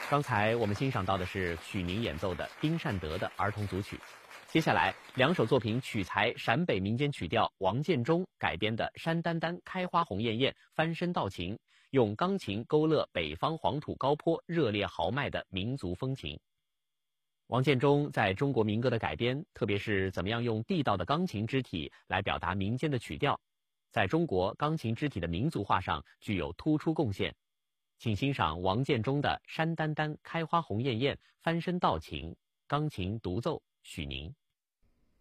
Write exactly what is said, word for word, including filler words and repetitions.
刚才我们欣赏到的是许宁演奏的丁善德的儿童组曲，接下来两首作品取材陕北民间曲调王建中改编的《山丹丹开花红艳艳》翻身道情，用钢琴勾勒北方黄土高坡热烈豪迈的民族风情。王建中在中国民歌的改编，特别是怎么样用地道的钢琴肢体来表达民间的曲调，在中国钢琴肢体的民族化上具有突出贡献。请欣赏王建中的《山丹丹开花红艳艳》翻身道情，钢琴独奏许宁。